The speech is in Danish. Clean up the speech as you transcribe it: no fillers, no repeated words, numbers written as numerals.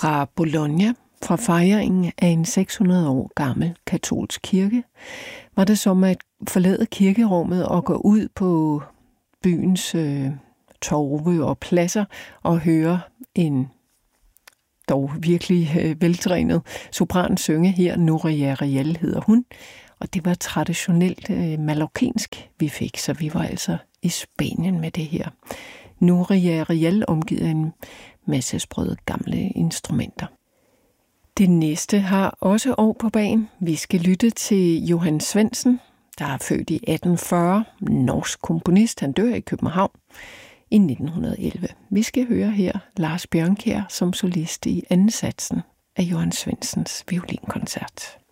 fra Bologna, fra fejringen af en 600 år gammel katolsk kirke, var det som at forlade kirkerummet og gå ud på byens torve og pladser og høre en dog virkelig veltrænet sopran synge her. Núria Rial hedder hun, og det var traditionelt mallorquinsk, vi fik, så vi var altså i Spanien med det her. Núria Rial omgivet af en masse sprøde gamle instrumenter. Det næste har også år på bagen. Vi skal lytte til Johan Svendsen, der er født i 1840, norsk komponist. Han dør i København i 1911. Vi skal høre her Lars Bjørnkjær som solist i anden satsen af Johan Svendsens violinkoncert.